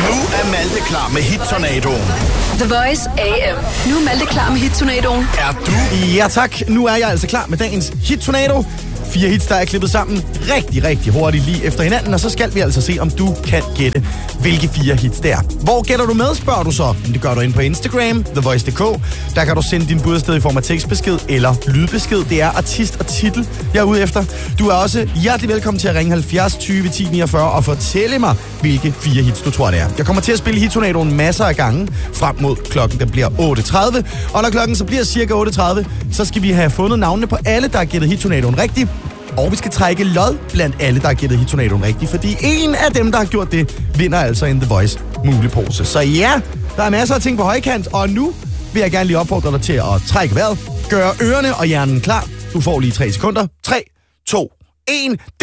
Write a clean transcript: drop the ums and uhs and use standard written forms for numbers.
er Malte klar med hit-tornadoen. The Voice AM. Nu er Malte klar med hit-tornadoen. Er du? Ja tak, nu er jeg altså klar med dagens hit-tornado. 4 hits, der er klippet sammen rigtig hurtigt lige efter hinanden, og så skal vi altså se, om du kan gætte, hvilke 4 hits det er. Hvor gætter du med, spørger du så? Det gør du ind på Instagram, thevoice.dk. Der kan du sende din bud afsted i form af tekstbesked eller lydbesked. Det er artist og titel, jeg er ude efter. Du er også hjertelig velkommen til at ringe 70 20 10 49 og fortælle mig, hvilke 4 hits du tror det er. Jeg kommer til at spille hit-tornadoen masser af gange frem mod klokken, der bliver 8.30. Og når klokken så bliver cirka 8.30, så skal vi have fundet navnene på alle, der har gættet hit-tornadoen rigtigt. Og vi skal trække lod blandt alle, der har gættet hit-tornadoen rigtigt, fordi en af dem, der har gjort det, vinder altså en The Voice mulepose. Så ja, der er masser af ting på højkant, og nu vil jeg gerne lige opfordre dig til at trække vejret, gøre ørerne og hjernen klar. Du får lige 3 sekunder. 3, 2, 1...